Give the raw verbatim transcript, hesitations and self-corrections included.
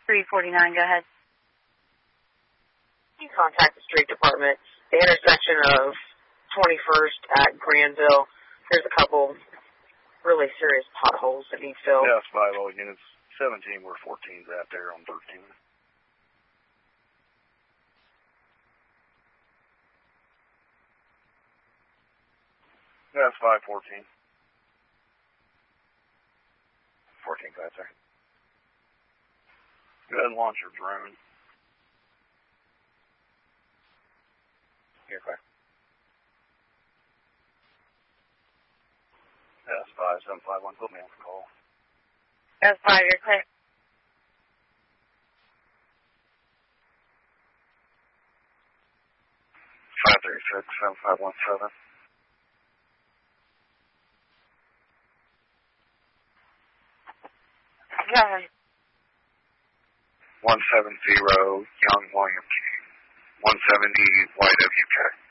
three forty-nine, go ahead. You contact the street department. The intersection of twenty-first at Granville, there's a couple really serious potholes that need filled. Yeah, it's five all units. seventeen where fourteen's at there on thirteen. Yeah, it's five fourteen. fourteen's out there. Go ahead and launch your drone. Here, quick. Yeah, it's five seven five one. Put me on the call. That's five, you're clear. five three six seven five one seven. Go ahead. one seven zero Young William King. one seventy Y W K.